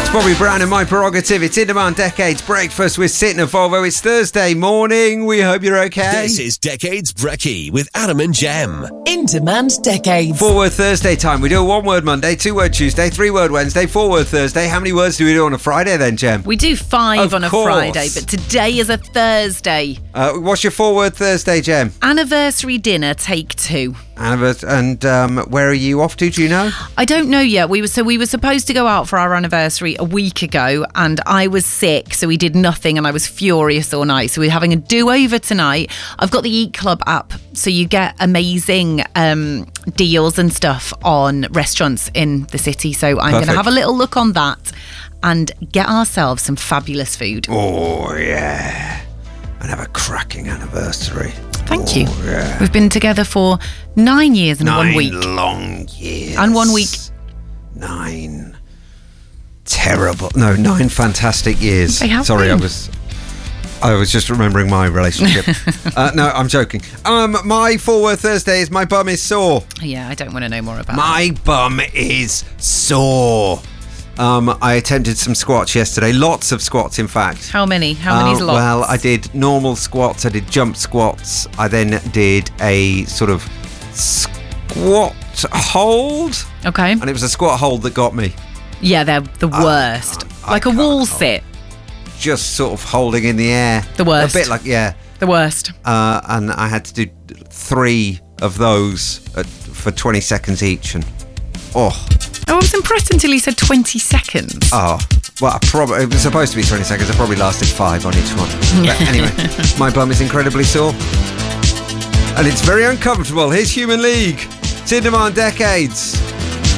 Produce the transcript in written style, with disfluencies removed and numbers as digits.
Bobby Brown and My Prerogative. It's In Demand Decades Breakfast with Sitting at Volvo. It's Thursday morning. We hope you're okay. This is Decades Brekkie with Adam and Jem. In Demand Decades. 4-word Thursday time. We do a 1-word Monday, 2-word Tuesday, 3-word Wednesday, 4-word Thursday. How many words do we do on a Friday then, Jem? We do 5 on a course. Friday, but today is a Thursday. What's your 4-word Thursday, Jem? Anniversary dinner, take 2. And where are you off to? Do you know? I don't know yet. We were supposed to go out for our anniversary a week ago, and I was sick, so we did nothing, and I was furious all night. So we're having a do-over tonight. I've got the Eat Club app, so you get amazing deals and stuff on restaurants in the city. So I'm going to have a little look on that and get ourselves some fabulous food. Oh, yeah. And have a cracking anniversary. Thank you. Yeah. We've been together for 9 years and 1 week. 9 long years. And 1 week. 9 fantastic years. They have Sorry, been. I was just remembering my relationship. No, I'm joking. My 4-word Thursday is my bum is sore. Yeah, I don't want to know more about My bum is sore. I attempted some squats yesterday. Lots of squats, in fact. How many? How many's lots? Well, I did normal squats. I did jump squats. I then did a sort of squat hold. Okay. And it was a squat hold that got me. Yeah, they're the worst. Like a wall sit. Just sort of holding in the air. The worst. A bit like, yeah. The worst. And I had to do 3 of those for 20 seconds each. And I was impressed until he said 20 seconds. well, it was supposed to be 20 seconds. I probably lasted 5 on each one. But anyway, my bum is incredibly sore. And it's very uncomfortable. Here's Human League. It's In Demand Decades.